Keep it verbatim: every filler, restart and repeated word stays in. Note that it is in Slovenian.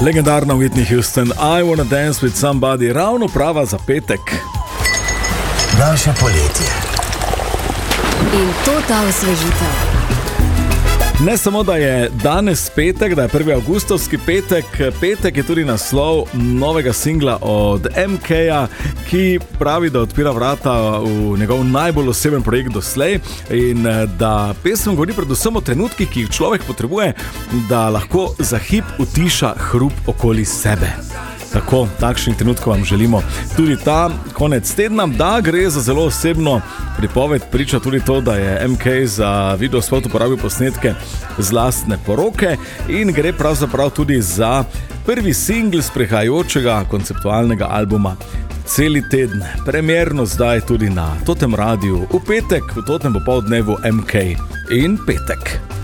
Legendarna Whitney Houston, I Wanna Dance With Somebody, ravno prava za petek. Naše poletje. In to ta osvežitev. Ne samo, da je danes petek, da je prvi avgustovski petek, petek je tudi naslov novega singla od M K-ja, ki pravi, da odpira vrata v njegov najbolj oseben projekt doslej in da pesem govori predvsem o trenutkih, ki jih človek potrebuje, da lahko za hip utiša hrup okoli sebe. Tako, takšnih trenutkov vam želimo tudi ta konec tedna. Da gre za zelo osebno pripoved, priča tudi to, da je M K za videospot uporabil posnetke z lastne poroke in gre pravzaprav tudi za prvi singl sprehajajočega konceptualnega albuma Celi teden. Premierno zdaj tudi na Totem Radiu v petek, v Totem popoldnevu M K in petek.